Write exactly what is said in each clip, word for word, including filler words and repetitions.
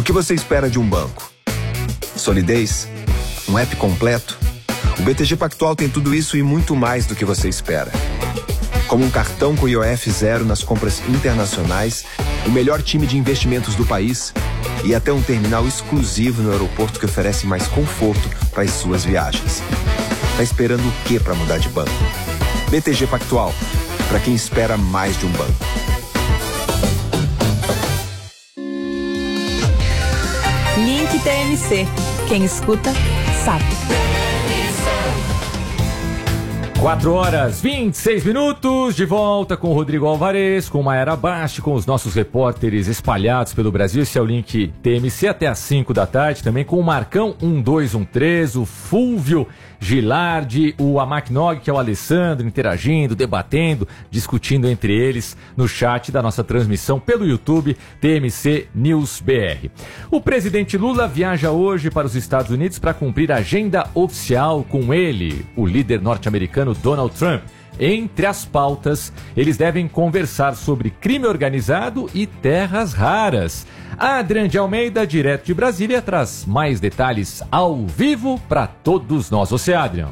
que você espera de um banco? Solidez? Um app completo? O B T G Pactual tem tudo isso e muito mais do que você espera. Como um cartão com I O F zero nas compras internacionais, o melhor time de investimentos do país e até um terminal exclusivo no aeroporto que oferece mais conforto para as suas viagens. Tá esperando o quê para mudar de banco? B T G Pactual, para quem espera mais de um banco. Link T M C. Quem escuta, sabe. quatro horas, vinte e seis minutos, de volta com o Rodrigo Alvarez, com Mayara Basti, com os nossos repórteres espalhados pelo Brasil. Esse é o Link T M C até às cinco da tarde, também com o Marcão um dois um três, o Fúvio Gilardi, o Amacnog, que é o Alessandro, interagindo, debatendo, discutindo entre eles no chat da nossa transmissão pelo YouTube T M C News B R. O presidente Lula viaja hoje para os Estados Unidos para cumprir a agenda oficial com ele, o líder norte-americano Donald Trump. Entre as pautas, eles devem conversar sobre crime organizado e terras raras. Adrian de Almeida, direto de Brasília, traz mais detalhes ao vivo para todos nós. Você, Adrian.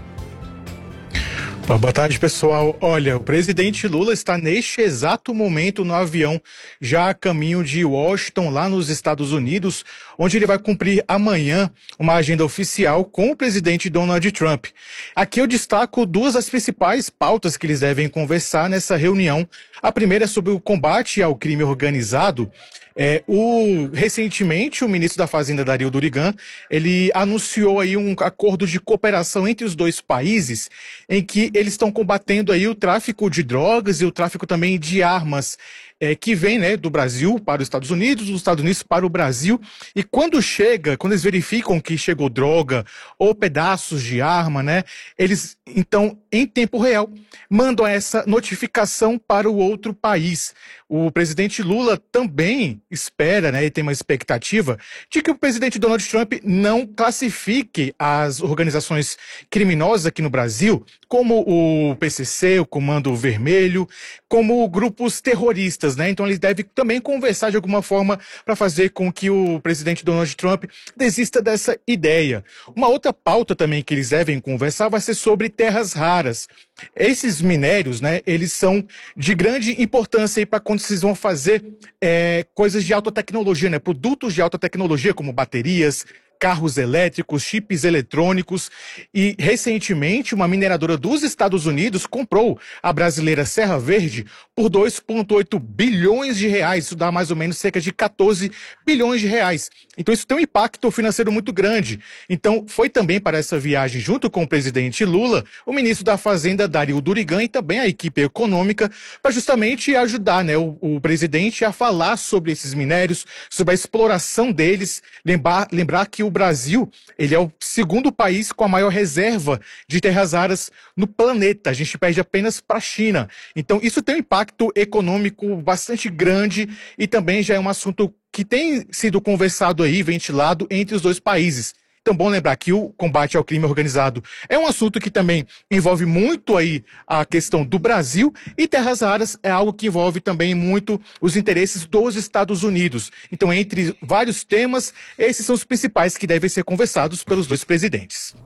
Boa tarde, pessoal. Olha, o presidente Lula está neste exato momento no avião, já a caminho de Washington, lá nos Estados Unidos, onde ele vai cumprir amanhã uma agenda oficial com o presidente Donald Trump. Aqui eu destaco duas das principais pautas que eles devem conversar nessa reunião. A primeira é sobre o combate ao crime organizado. É, o, recentemente, o ministro da Fazenda, Dario Durigan, ele anunciou aí um acordo de cooperação entre os dois países, em que eles estão combatendo aí o tráfico de drogas e o tráfico também de armas, é, que vem, né, do Brasil para os Estados Unidos, dos Estados Unidos para o Brasil. E quando chega, quando eles verificam que chegou droga ou pedaços de arma, né, eles, então, em tempo real, mandam essa notificação para o outro país. O presidente Lula também espera, né, e tem uma expectativa de que o presidente Donald Trump não classifique as organizações criminosas aqui no Brasil como o P C C, o Comando Vermelho, como grupos terroristas, né? Então ele deve também conversar de alguma forma para fazer com que o presidente Donald Trump desista dessa ideia. Uma outra pauta também que eles devem conversar vai ser sobre terras raras. Esses minérios, né, eles são de grande importância para quando vocês vão fazer é, coisas de alta tecnologia, né, produtos de alta tecnologia como baterias, carros elétricos, chips eletrônicos. E recentemente uma mineradora dos Estados Unidos comprou a brasileira Serra Verde por dois vírgula oito bilhões de reais. Isso dá mais ou menos cerca de quatorze bilhões de reais. Então isso tem um impacto financeiro muito grande. Então foi também para essa viagem, junto com o presidente Lula, o ministro da Fazenda, Dario Durigan, e também a equipe econômica, para justamente ajudar, né, o, o presidente a falar sobre esses minérios, sobre a exploração deles. Lembrar, lembrar que o Brasil, ele é o segundo país com a maior reserva de terras raras no planeta. A gente perde apenas para a China. Então isso tem um impacto econômico bastante grande e também já é um assunto que tem sido conversado aí, ventilado entre os dois países. Então, bom lembrar que o combate ao crime organizado é um assunto que também envolve muito aí a questão do Brasil, e terras raras é algo que envolve também muito os interesses dos Estados Unidos. Então, entre vários temas, esses são os principais que devem ser conversados pelos dois presidentes.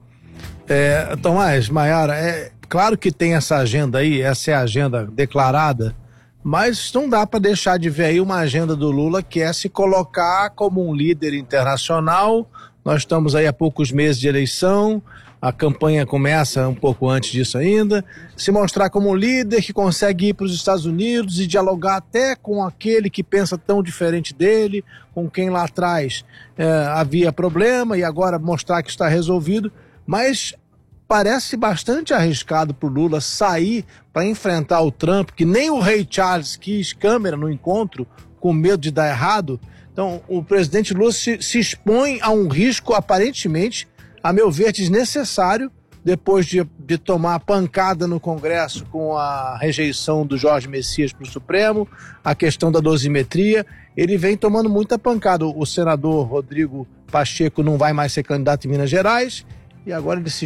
É, Tomás, Mayara, é claro que tem essa agenda aí, essa é a agenda declarada, mas não dá para deixar de ver aí uma agenda do Lula que é se colocar como um líder internacional. Nós estamos aí há poucos meses de eleição, a campanha começa um pouco antes disso ainda, se mostrar como um líder que consegue ir para os Estados Unidos e dialogar até com aquele que pensa tão diferente dele, com quem lá atrás é, havia problema, e agora mostrar que está resolvido, mas parece bastante arriscado para o Lula sair para enfrentar o Trump, que nem o rei Charles quis câmera no encontro, com medo de dar errado. Então, o presidente Lula se, se expõe a um risco aparentemente, a meu ver, desnecessário, depois de, de tomar pancada no Congresso com a rejeição do Jorge Messias para o Supremo, a questão da dosimetria. Ele vem tomando muita pancada. O senador Rodrigo Pacheco não vai mais ser candidato em Minas Gerais, e agora ele se